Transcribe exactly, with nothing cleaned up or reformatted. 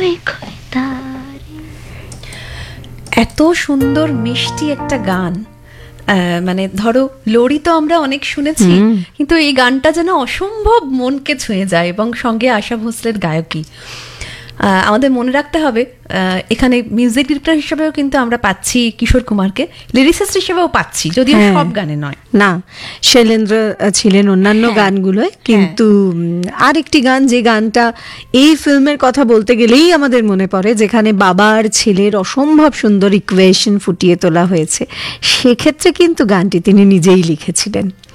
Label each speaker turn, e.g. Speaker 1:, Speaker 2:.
Speaker 1: এত সুন্দর মিষ্টি একটা গান, মানে ধরো লোরি তো আমরা অনেক শুনেছি, কিন্তু এই গানটা যেন অসম্ভব মনকে ছুঁয়ে যায়, এবং সঙ্গে আশা ভোসলের গায়কী। আমাদের মনে রাখতে হবে এখানে মিউজিক ডিরেক্টর হিসেবেও কিন্তু আমরা পাচ্ছি কিশোর কুমারকে, লিরিসিস্ট হিসেবেও পাচ্ছি, যদিও সব গানে নয়।
Speaker 2: না, শৈলেন্দ্র ছিলেন অন্যান্য গানগুলোয়, কিন্তু আরেকটি গান, যে গানটা এই ফিল্মের কথা বলতে গেলেই আমাদের মনে পড়ে, যেখানে বাবার ছেলের অসম্ভব সুন্দর ইকুয়েশন ফুটিয়ে তোলা হয়েছে, সেক্ষেত্রে কিন্তু গানটি তিনি নিজেই লিখেছিলেন।